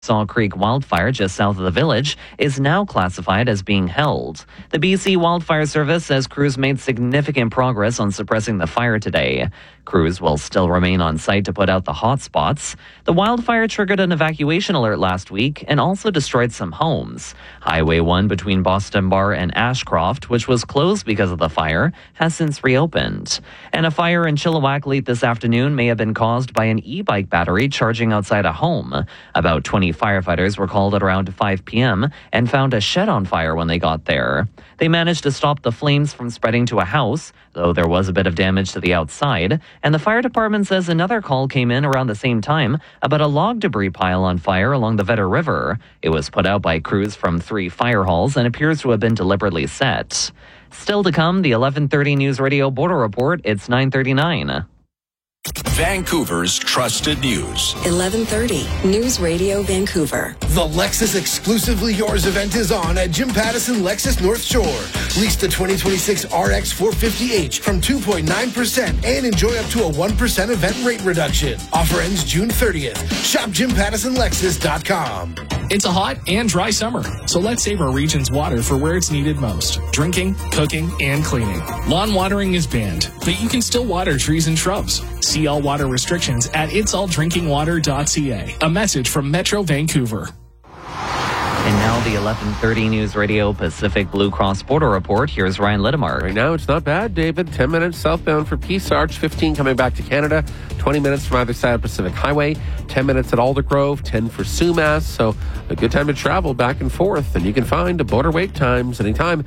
Saw Creek wildfire just south of the village is now classified as being held. The BC Wildfire Service says crews made significant progress on suppressing the fire today. Crews will still remain on site to put out the hot spots. The wildfire triggered an evacuation alert last week and also destroyed some homes. Highway 1 between Boston Bar and Ashcroft, which was closed because of the fire, has since reopened. And a fire in Chilliwack late this afternoon may have been caused by an e-bike battery charging outside a home. About 20 firefighters were called at around 5 p.m. and found a shed on fire when they got there. They managed to stop the flames from spreading to a house, though there was a bit of damage to the outside. And the fire department says another call came in around the same time about a log debris pile on fire along the Vedder River. It was put out by crews from 3 fire halls and appears to have been deliberately set. Still to come, the 11:30 News Radio Border Report. It's 9:39. Vancouver's trusted news. 11:30 News Radio Vancouver. The Lexus Exclusively Yours event is on at Jim Pattison Lexus North Shore. Lease the 2026 RX 450H from 2.9% and enjoy up to a 1% event rate reduction. Offer ends June 30th. Shop JimPattisonLexus.com. It's a hot and dry summer, so let's save our region's water for where it's needed most. Drinking, cooking, and cleaning. Lawn watering is banned, but you can still water trees and shrubs. See all water restrictions at itsalldrinkingwater.ca. A message from Metro Vancouver. And now the 11:30 News Radio Pacific Blue Cross Border Report. Here's Ryan Littimark. Right now, it's not bad, David. 10 minutes southbound for Peace Arch, 15 coming back to Canada, 20 minutes from either side of Pacific Highway, 10 minutes at Aldergrove, 10 for Sumas. So a good time to travel back and forth. And you can find border wait times anytime.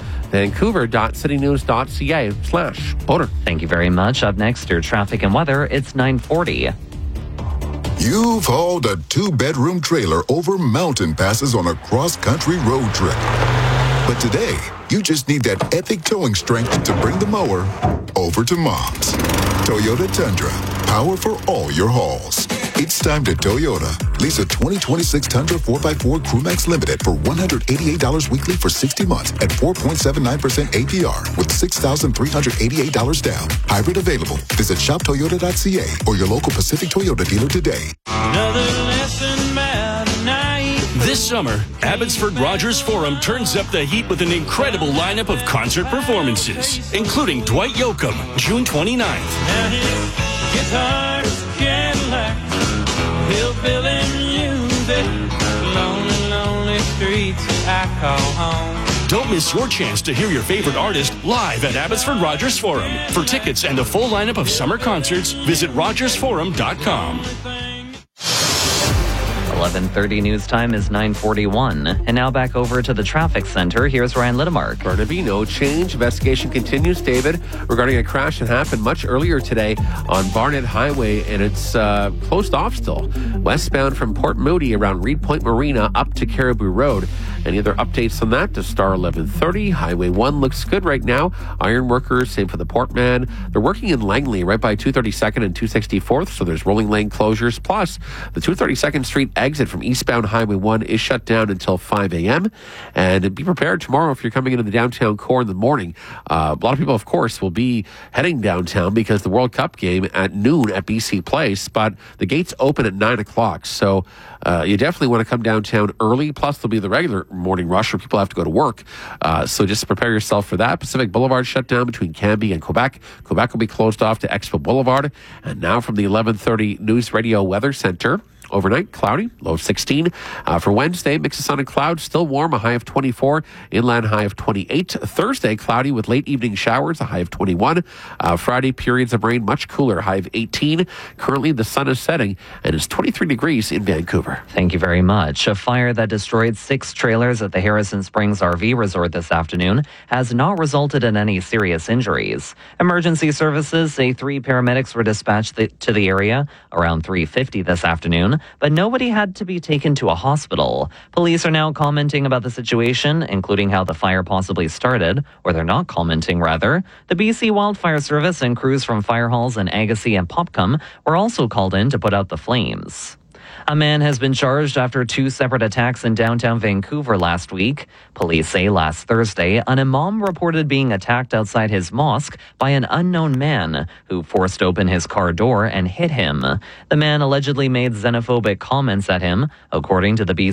Vancouver.citynews.ca/border. Thank you very much. Up next, your traffic and weather. It's 9:40. You've hauled a 2-bedroom trailer over mountain passes on a cross-country road trip. But today, you just need that epic towing strength to bring the mower over to Mom's. Toyota Tundra, power for all your hauls. It's time to Toyota. Lease a 2026 Tundra 4x4 Crewmax Limited for $188 weekly for 60 months at 4.79% APR with $6,388 down. Hybrid available. Visit shoptoyota.ca or your local Pacific Toyota dealer today. This summer, Abbotsford Rogers Forum turns up the heat with an incredible lineup of concert performances, including Dwight Yoakam, June 29th. Guitars, Cadillac, hillbilly music, lonely streets I call home. Don't miss your chance to hear your favorite artist live at Abbotsford Rogers Forum. For tickets and a full lineup of summer concerts, visit rogersforum.com. 11:30 news time is 9:41. And now back over to the traffic center. Here's Ryan Littimark. Burnaby, no change. Investigation continues, David, regarding a crash that happened much earlier today on Barnett Highway, and it's closed off still. Westbound from Port Moody around Reed Point Marina up to Caribou Road. Any other updates on that to star 1130? Highway 1 looks good right now. Iron workers, same for the Portman. They're working in Langley right by 232nd and 264th, so there's rolling lane closures. Plus, the 232nd Street exit from eastbound Highway 1 is shut down until 5 a.m. And be prepared tomorrow if you're coming into the downtown core in the morning. A lot of people, of course, will be heading downtown because the World Cup game at noon at BC Place, but the gates open at 9 o'clock. So you definitely want to come downtown early. Plus, there'll be the regular morning rush where people have to go to work. So just prepare yourself for that. Pacific Boulevard shut down between Cambie and Quebec. Quebec will be closed off to Expo Boulevard. And now from the 1130 News Radio Weather Center. Overnight, cloudy, low of 16. For Wednesday, mix of sun and clouds, still warm, a high of 24. Inland high of 28. Thursday, cloudy with late evening showers, a high of 21. Friday, periods of rain, much cooler, high of 18. Currently, the sun is setting and it's 23 degrees in Vancouver. Thank you very much. A fire that destroyed 6 trailers at the Harrison Springs RV Resort this afternoon has not resulted in any serious injuries. Emergency services say 3 paramedics were dispatched to the area around 3:50 this afternoon, but nobody had to be taken to a hospital. Police are now commenting about the situation, including how the fire possibly started, or they're not commenting, rather. The BC Wildfire Service and crews from fire halls in Agassiz and Popcom were also called in to put out the flames. A man has been charged after 2 separate attacks in downtown Vancouver last week. Police say last Thursday, an imam reported being attacked outside his mosque by an unknown man who forced open his car door and hit him. The man allegedly made xenophobic comments at him, according to the BC